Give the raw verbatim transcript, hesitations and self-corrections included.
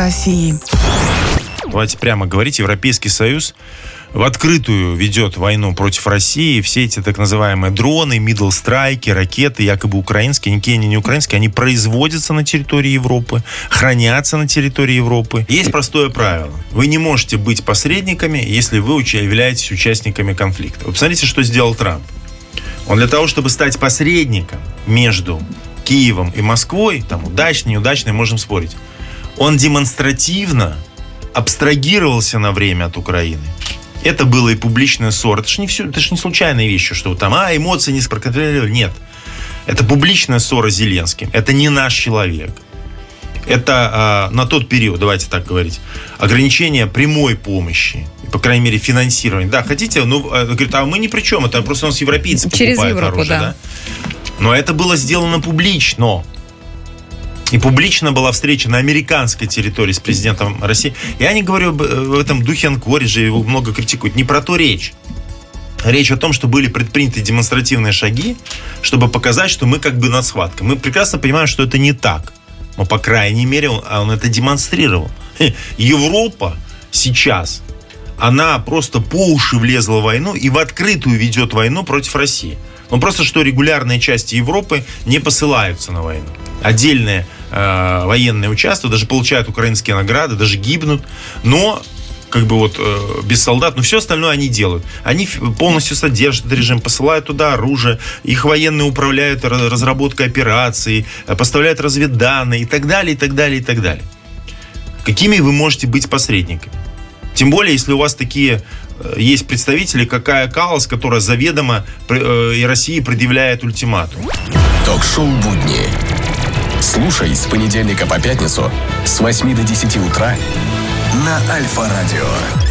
России. Давайте прямо говорить, Европейский Союз в открытую ведет войну против России. Все эти так называемые дроны, мидл-страйки, ракеты, якобы украинские, никакие они не украинские, они производятся на территории Европы, хранятся на территории Европы. Есть простое правило. Вы не можете быть посредниками, если вы являетесь участниками конфликта. Вы посмотрите, что сделал Трамп. Он для того, чтобы стать посредником между Киевом и Москвой, там удачно, неудачно, можем спорить, он демонстративно абстрагировался на время от Украины. Это было и публичная ссора. Это же не, все, это же не случайные вещи, что там, а, эмоции не проконтролировали. Нет. Это публичная ссора с Зеленским. Это не наш человек. Это э, на тот период, давайте так говорить, ограничение прямой помощи, по крайней мере, финансирования. Да, хотите, ну, говорит, а мы ни при чем, это просто у нас европейцы Через покупают Европу, оружие. да. Да? Но это было сделано публично. И публично была встреча на американской территории с президентом России. Я не говорю в этом духе анкориджа, его много критикуют. Не про то речь. Речь о том, что были предприняты демонстративные шаги, чтобы показать, что мы как бы над схваткой. Мы прекрасно понимаем, что это не так. Но, по крайней мере, он, он это демонстрировал. Европа сейчас, она просто по уши влезла в войну и в открытую ведет войну против России. Ну, просто что регулярные части Европы не посылаются на войну. Отдельные э, военные участвуют, даже получают украинские награды, даже гибнут, но как бы вот э, без солдат, но все остальное они делают. Они полностью содержат этот режим, посылают туда оружие, их военные управляют разработкой операций, поставляют разведданные и так далее, и так далее, и так далее. Какими вы можете быть посредниками? Тем более, если у вас такие э, есть представители, как Кая Каллас, которая заведомо э, и России предъявляет ультиматум. Ток-шоу «Будни». Слушай с понедельника по пятницу с восьми до десяти утра на Альфа-радио.